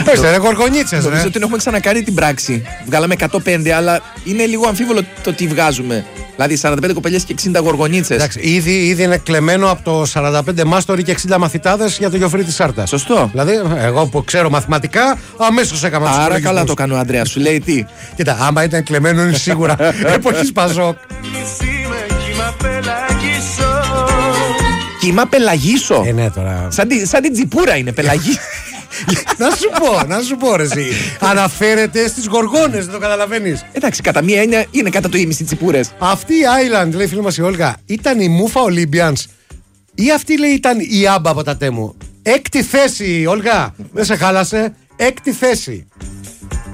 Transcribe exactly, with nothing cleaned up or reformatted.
Πέστε, ρε γοργονίτσες. Νομίζω ότι έχουμε ξανακάνει την πράξη. Βγάλαμε εκατόν πέντε, αλλά είναι λίγο αμφίβολο το τι βγάζουμε. Δηλαδή σαράντα πέντε κοπελιές και εξήντα γοργονίτσες. Εντάξει, ήδη, ήδη είναι κλεμμένο από το σαράντα πέντε μάστοροι και εξήντα μαθητάδες για το γιοφρί της Σάρτας. Σωστό. Δηλαδή, εγώ που ξέρω μαθηματικά, αμέσως έκανα τους Άρα υπολογισμούς. καλά το κάνει ο Ανδρέας. Σου λέει τι. Κοίτα, άμα ήταν κλεμμένο είναι σίγουρα εποχής Πασόκ. Κύμα πελαγίσο. Ε, ναι, τώρα. Σαν, τη, σαν την τσιπούρα είναι πελαγή. Να σου πω, να σου πω ρε εσύ. Αναφέρεται στις γοργόνες, δεν το καταλαβαίνεις. Εντάξει, κατά μία έννοια είναι κατά το ίμιση τσιπούρες. Αυτή η Island, λέει η φίλη μας η Όλγα, ήταν η Μούφα Olympians ή αυτή λέει ήταν η Άμπα από τα Τέμου? Έκτη θέση, Όλγα. Δεν σε χάλασε. Έκτη θέση.